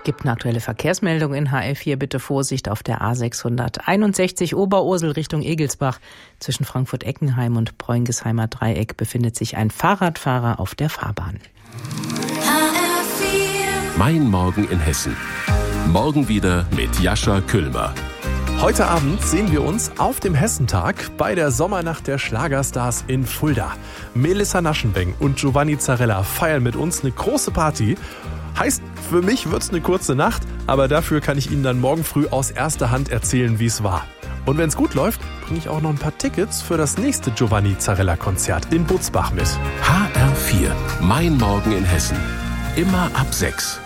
Gibt eine aktuelle Verkehrsmeldung in HR4. Bitte Vorsicht auf der A661 Oberursel Richtung Egelsbach. Zwischen Frankfurt-Eckenheim und Bräungheimer Dreieck befindet sich ein Fahrradfahrer auf der Fahrbahn. Mein Morgen in Hessen. Morgen wieder mit Jascha Küllmer. Heute Abend sehen wir uns auf dem Hessentag bei der Sommernacht der Schlagerstars in Fulda. Melissa Naschenbeng und Giovanni Zarella feiern mit uns eine große Party. Heißt, für mich wird's eine kurze Nacht, aber dafür kann ich Ihnen dann morgen früh aus erster Hand erzählen, wie es war. Und wenn es gut läuft, bringe ich auch noch ein paar Tickets für das nächste Giovanni Zarella-Konzert in Butzbach mit. HR4, Mein Morgen in Hessen. Immer ab 6.